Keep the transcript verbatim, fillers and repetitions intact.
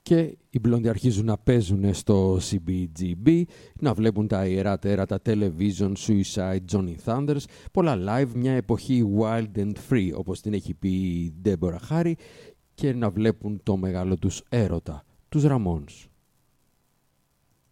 Και οι μπλόντοι αρχίζουν να παίζουν στο σι μπι τζι μπι, να βλέπουν τα ιερά τέρατα Television, Suicide, Johnny Thunders, πολλά live, μια εποχή wild and free, όπως την έχει πει η Deborah Harry, και να βλέπουν το μεγάλο τους έρωτα, τους Ramones.